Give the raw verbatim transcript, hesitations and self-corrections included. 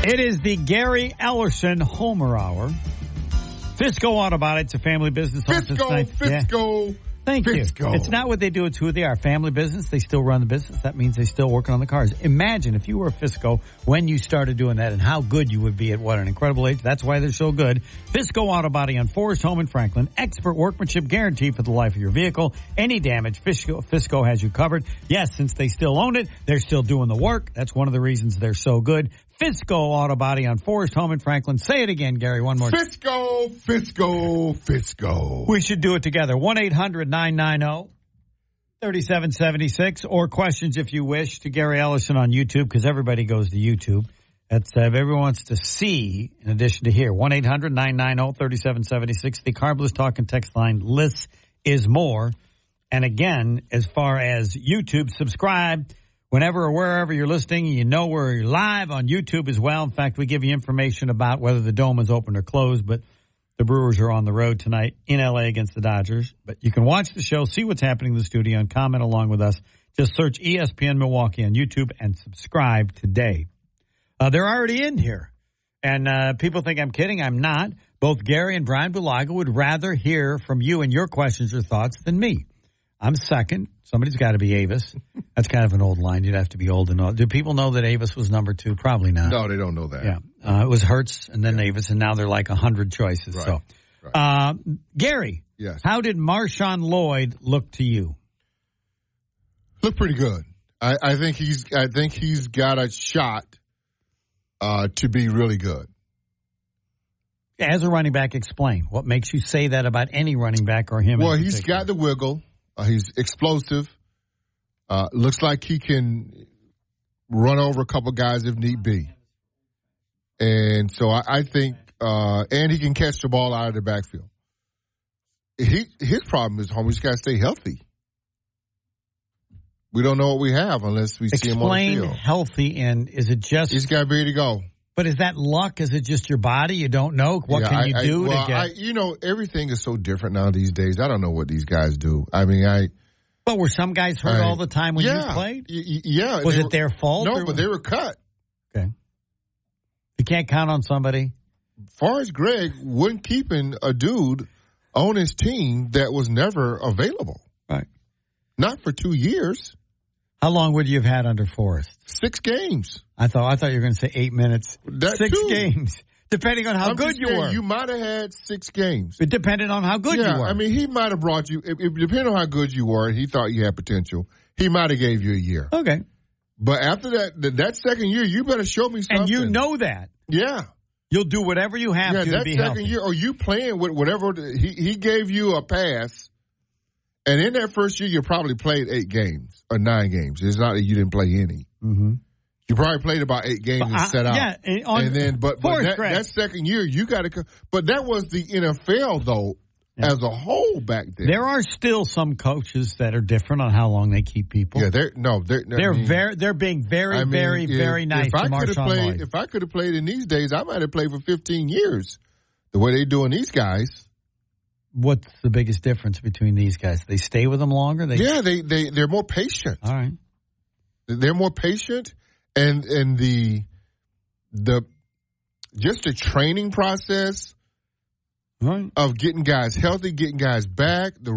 It is the Gary Ellerson Homer Hour. Fisco Auto Body, it's a family business. Fisco, Fisco. Yeah. Thank Fisco. you. It's not what they do, it's who they are. Family business, they still run the business. That means they still working on the cars. Imagine if you were a Fisco when you started doing that and how good you would be at what an incredible age. That's why they're so good. Fisco Auto Body on Forest Home in Franklin. Expert workmanship guaranteed for the life of your vehicle. Any damage, Fisco, Fisco has you covered. Yes, since they still own it, they're still doing the work. That's one of the reasons they're so good. Fisco Auto Body on Forest Home in Franklin. Say it again, Gary, one more time. Fisco, Fisco, Fisco. We should do it together. one eight hundred nine nine zero three seven seven six or questions if you wish to Gary Ellerson on YouTube because everybody goes to YouTube. That's uh, if everyone wants to see in addition to hear. one eight hundred nine nine zero three seven seven six. The Carbless Talk and Text line. Less is more. And again, as far as YouTube, subscribe. Whenever or wherever you're listening, you know we're live on YouTube as well. In fact, we give you information about whether the Dome is open or closed, but the Brewers are on the road tonight in L A against the Dodgers. But you can watch the show, see what's happening in the studio, and comment along with us. Just search E S P N Milwaukee on YouTube and subscribe today. Uh, they're already in here. And uh, people think I'm kidding. I'm not. Both Gary and Brian Bulaga would rather hear from you and your questions or thoughts than me. I'm second. Somebody's got to be Avis. That's kind of an old line. You'd have to be old to know. Do people know that Avis was number two? Probably not. No, they don't know that. Yeah. Uh, it was Hertz and then yeah. Avis, and now they're like one hundred choices. Right. So, right. Uh, Gary, yes. How did Marshawn Lloyd look to you? Look pretty good. I, I think he's. I think he's got a shot uh, to be really good. As a running back, explain what makes you say that about any running back or him. Well, he's got the wiggle. Uh, he's explosive. Uh, looks like he can run over a couple guys if need be. And so I, I think, uh, and he can catch the ball out of the backfield. He his problem is, homie, he's got to stay healthy. We don't know what we have unless we explain see him on the field. Explain healthy, and is it just? He's got to be ready to go. But is that luck? Is it just your body? You don't know? What yeah, can you I, do I, well, to get... I, you know, everything is so different now these days. I don't know what these guys do. I mean, I... But were some guys hurt I, all the time when yeah, you played? Y- yeah. Was it were, their fault? No, or? but they were cut. Okay. You can't count on somebody? Forrest Gregg wasn't keeping a dude on his team that was never available. Right. Not for two years. How long would you have had under Forrest? Six games. I thought I thought you were going to say eight minutes. That six too. games, depending on how I'm good you saying, were. You might have had six games. It depended on how good yeah, you were. I mean, he might have brought you. If, if depending on how good you were, he thought you had potential. He might have gave you a year. Okay. But after that, that, that second year, you better show me something. And you know that. Yeah. You'll do whatever you have yeah, to, that to be second healthy. year, or you playing with whatever he he gave you a pass. And in that first year, you probably played eight games or nine games. It's not that you didn't play any. Mm-hmm. You probably played about eight games but and I, set out. Yeah, and, on, and then, but, but that, Greg. that second year, you got to. But that was the N F L, though, yeah. as a whole back then. There are still some coaches that are different on how long they keep people. Yeah, they're no, they're they're I mean, very they're being very, I mean, very, if, very nice if to I Marshawn played, Lloyd. If I could have played in these days, I might have played for fifteen years. The way they doing these guys. What's the biggest difference between these guys? They stay with them longer? They... Yeah, they, they, they're more patient. All right. They're more patient, and and the the just the training process right. of getting guys healthy, getting guys back, the